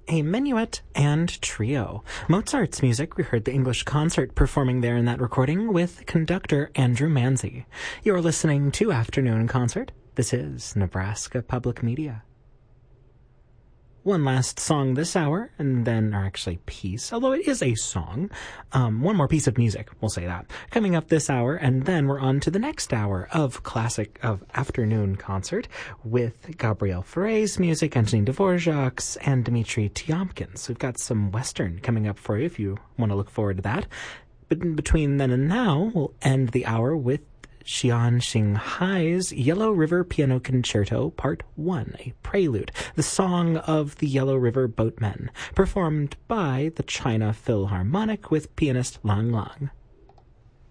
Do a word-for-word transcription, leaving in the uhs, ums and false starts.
a minuet and trio. Mozart's music, we heard the English concert performing there in that recording with conductor Andrew Manzi. You're listening to Afternoon Concert. This is Nebraska Public Media. One last song this hour, and then, or actually piece, although it is a song. Um, one more piece of music, we'll say that. Coming up this hour, and then we're on to the next hour of classic, of Afternoon Concert with Gabriel Fauré's music, Angeline Dvorak's, and Dmitri Tiomkin's. We've got some Western coming up for you if you want to look forward to that. But in between then and now, we'll end the hour with Xian Xinghai's Yellow River Piano Concerto Part one, a prelude, the song of the Yellow River Boatmen, performed by the China Philharmonic with pianist Lang Lang.